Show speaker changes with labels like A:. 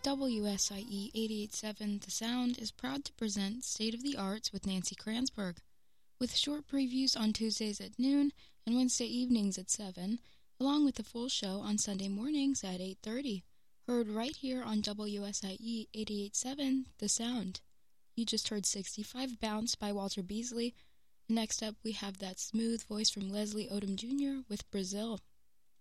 A: WSIE 88.7 The Sound is proud to present State of the Arts with Nancy Kranzberg, with short previews on Tuesdays at noon and Wednesday evenings at 7, along with the full show on Sunday mornings at 8:30. Heard right here on WSIE 88.7 The Sound. You just heard 65 Bounce by Walter Beasley. Next up, we have that smooth voice from Leslie Odom Jr. with Brazil.